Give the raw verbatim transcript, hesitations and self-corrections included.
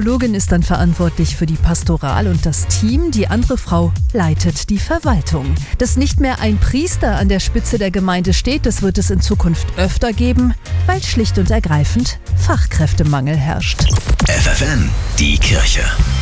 Theologin ist dann verantwortlich für die Pastoral und das Team. Die andere Frau leitet die Verwaltung. Dass nicht mehr ein Priester an der Spitze der Gemeinde steht, das wird es in Zukunft öfter geben, weil schlicht und ergreifend Fachkräftemangel herrscht. F F N, die Kirche.